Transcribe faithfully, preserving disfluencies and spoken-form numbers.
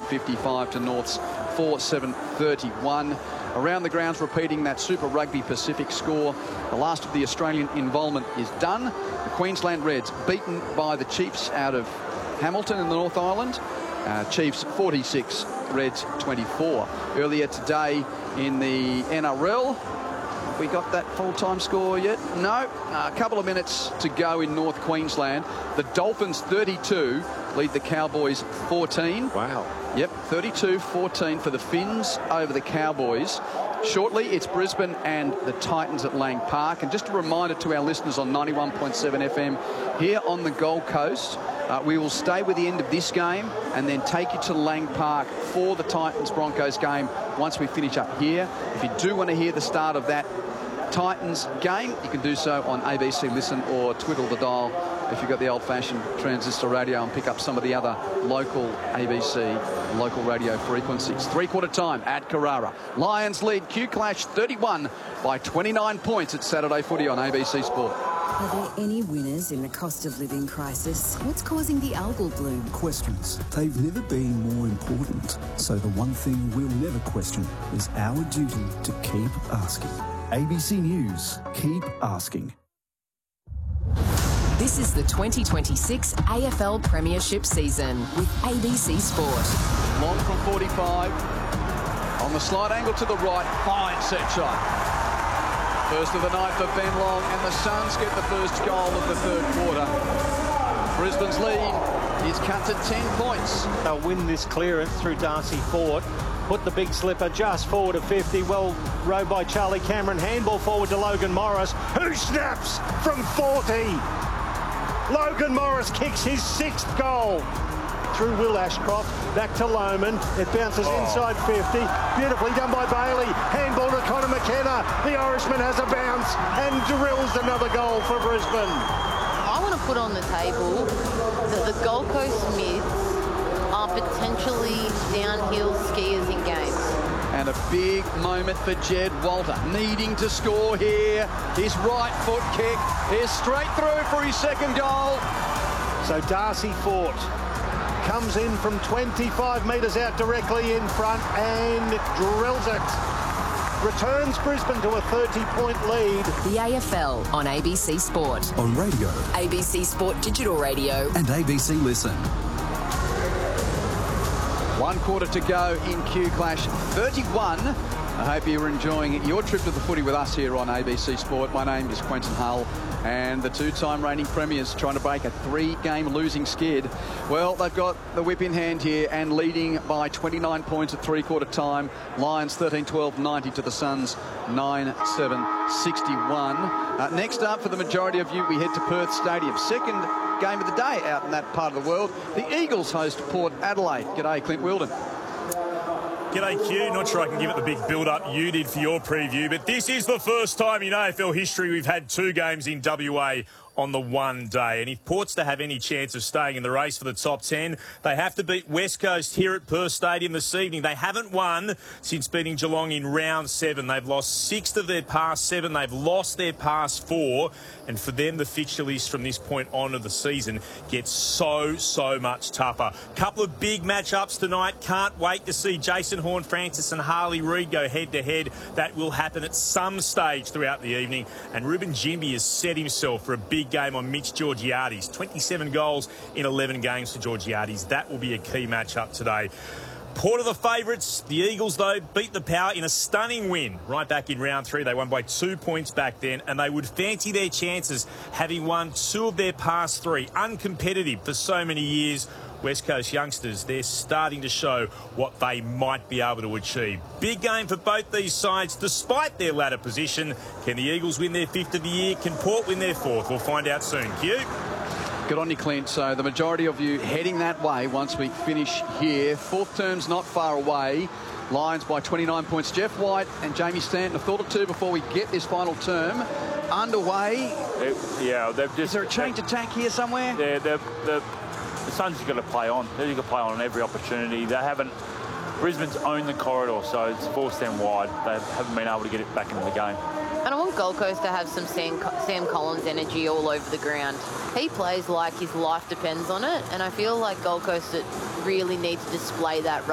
fifty-five to North's four seven thirty-one. Around the grounds, repeating that Super Rugby Pacific score. The last of the Australian involvement is done. The Queensland Reds beaten by the Chiefs out of Hamilton in the North Island. Uh, Chiefs forty-six, Reds twenty-four. Earlier today in the N R L, we got that full-time score yet? No. Uh, a couple of minutes to go in North Queensland. The Dolphins thirty-two lead the Cowboys fourteen. Wow. Yep, thirty-two fourteen for the Finns over the Cowboys. Shortly, it's Brisbane and the Titans at Lang Park. And just a reminder to our listeners on ninety-one point seven F M here on the Gold Coast, uh, we will stay with the end of this game and then take you to Lang Park for the Titans-Broncos game once we finish up here. If you do want to hear the start of that Titans game, you can do so on A B C Listen or twiddle the dial if you've got the old-fashioned transistor radio and pick up some of the other local A B C local radio frequencies. Three-quarter time at Carrara. Lions lead Q Clash thirty-one by twenty-nine points at Saturday Footy on A B C Sport. Are there any winners in the cost of living crisis? What's causing the algal bloom? Questions. They've never been more important. So the one thing we'll never question is our duty to keep asking. A B C News. Keep asking. This is the twenty twenty-six A F L Premiership season with A B C Sport. Long from forty-five. On the slight angle to the right. Fine set shot. First of the night for Ben Long, and the Suns get the first goal of the third quarter. Brisbane's lead is cut to ten points. They'll win this clearance through Darcy Fort. Put the big slipper just forward of fifty. Well rowed by Charlie Cameron. Handball forward to Logan Morris, who snaps from forty. Logan Morris kicks his sixth goal. Through Will Ashcroft, back to Lohman. It bounces oh. inside fifty. Beautifully done by Bailey. Handball to Connor McKenna. The Irishman has a bounce and drills another goal for Brisbane. I want to put on the table that the Gold Coast Myths are potentially downhill skiers in games. And a big moment for Jed Walter, needing to score here. His right foot kick is straight through for his second goal. So Darcy Fort comes in from twenty-five metres out directly in front and drills it. Returns Brisbane to a thirty point lead. The A F L on A B C Sport. On radio. A B C Sport Digital Radio. And A B C Listen. One quarter to go in Q Clash thirty-one. I hope you're enjoying your trip to the footy with us here on A B C Sport. My name is Quentin Hull, and the two-time reigning premiers trying to break a three-game losing skid. Well, they've got the whip in hand here and leading by twenty-nine points at three-quarter time. Lions thirteen twelve ninety to the Suns nine seven sixty-one. Uh, next up, for the majority of you, we head to Perth Stadium. Second game of the day out in that part of the world. The Eagles host Port Adelaide. G'day, Clint Wilden. G'day, Q. Not sure I can give it the big build-up you did for your preview, but this is the first time in A F L history we've had two games in W A on the one day. And if Port's to have any chance of staying in the race for the top ten, they have to beat West Coast here at Perth Stadium this evening. They haven't won since beating Geelong in round seven. They've lost six of their past seven. They've lost their past four. And for them, the fixture list from this point on of the season gets so, so much tougher. Couple of big matchups tonight. Can't wait to see Jason Horne-Francis and Harley Reid go head-to-head. That will happen at some stage throughout the evening. And Ruben Jimby has set himself for a big game on Mitch Georgiades. twenty-seven goals in eleven games for Georgiades. That will be a key matchup today. Port are the favourites. The Eagles, though, beat the Power in a stunning win right back in round three. They won by two points back then, and they would fancy their chances having won two of their past three. Uncompetitive for so many years. West Coast youngsters, they're starting to show what they might be able to achieve. Big game for both these sides, despite their ladder position. Can the Eagles win their fifth of the year? Can Port win their fourth? We'll find out soon. Q. Good on you, Clint. So the majority of you heading that way once we finish here. Fourth term's not far away. Lions by twenty-nine points. Jeff White and Jamie Stanton, a thought or two before we get this final term underway. It, yeah, they've just... Is there a change attack here somewhere? Yeah, they're, they're, the Suns have got to play on. They've got to play on every opportunity. They haven't... Brisbane's owned the corridor, so it's forced them wide. They haven't been able to get it back into the game. And I want Gold Coast to have some Sam, Sam Collins energy all over the ground. He plays like his life depends on it, and I feel like Gold Coast really need to display that